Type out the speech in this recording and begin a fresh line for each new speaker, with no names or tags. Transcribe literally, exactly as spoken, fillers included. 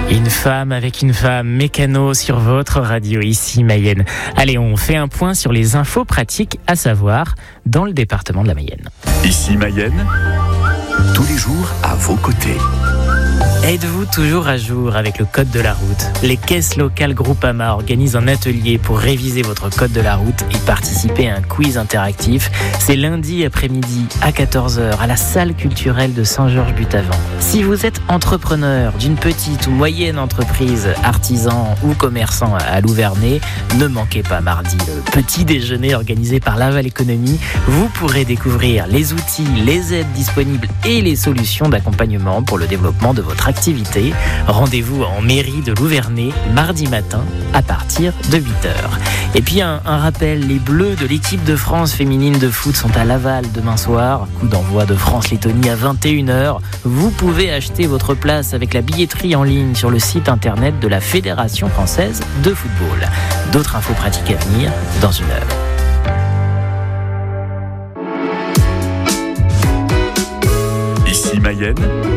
Une femme avec une femme, Mécano sur votre radio, ici Mayenne. Allez, on fait un point sur les infos pratiques à savoir dans le département de la Mayenne.
Ici Mayenne, tous les jours à vos côtés.
Êtes-vous toujours à jour avec le code de la route ? Les caisses locales Groupama organisent un atelier pour réviser votre code de la route et participer à un quiz interactif. C'est lundi après-midi à quatorze heures à la salle culturelle de Saint-Georges-Butavant. Si vous êtes entrepreneur d'une petite ou moyenne entreprise, artisan ou commerçant à Louvernay, ne manquez pas mardi le petit déjeuner organisé par Laval Économie. Vous pourrez découvrir les outils, les aides disponibles et les solutions d'accompagnement pour le développement de votre activité. Rendez-vous en mairie de Louvernay mardi matin à partir de huit heures. Et puis un, un rappel, les Bleus de l'équipe de France féminine de foot sont à Laval demain soir. Coup d'envoi de France-Lettonie à vingt et une heures. Vous pouvez acheter votre place avec la billetterie en ligne sur le site internet de la Fédération française de football. D'autres infos pratiques à venir dans une heure.
Ici Mayenne,